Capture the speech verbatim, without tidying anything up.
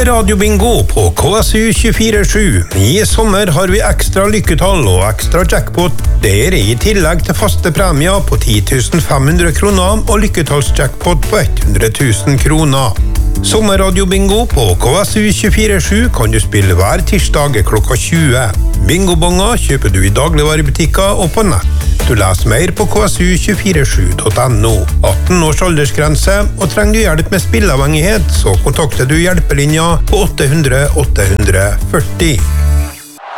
Radiobingo på K S U tjuefire sju. I sommer har vi ekstra lykketall og ekstra jackpot. Det er i tillegg til faste premier på ti tusen fem hundre kroner og lykketallsjackpot på hundre tusen kroner. Sommerradiobingo på K S U tjuefire sju kan du spille hver tirsdag klokka tjue. Bingobonger kjøper du i dagligvarebutikker og på nett. Du leser mer på k s u to fire sju punktum no. atten års aldersgrense, og trenger du hjelp med spilleavhengighet, så kontakter du hjelpelinja på åtte hundre åtte hundre førti.